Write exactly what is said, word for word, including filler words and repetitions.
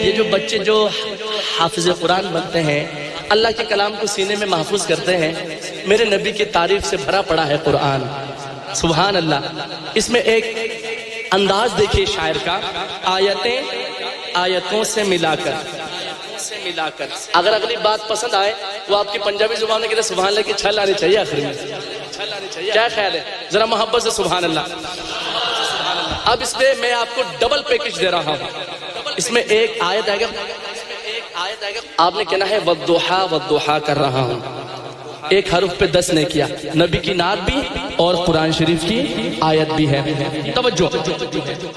ये जो बच्चे जो हाफिज कुरान बनते हैं, अल्लाह के कलाम को सीने में महफूज करते हैं, मेरे नबी की तारीफ से भरा पड़ा है कुरान। सुभान अल्लाह। इसमें एक अंदाज देखिए शायर का, आयतें आयतों से मिलाकर से मिलाकर। अगर अगली बात पसंद आए वो आपकी पंजाबी जुबान में कहते सुभान अल्लाह की छल आनी चाहिए आखिर में, छल आनी चाहिए। क्या ख्याल है? जरा मोहब्बत से सुभान अल्लाह। अब इसमें मैं आपको डबल पैकेज दे रहा हूँ। इसमें एक आयत आएगा, आयत आएगा, आपने कहना है वद्दुहा वद्दुहा कर रहा हूँ। एक हरुफ पे दस ने किया, नबी की नात भी और कुरान शरीफ की आयत भी है। तवज्जो।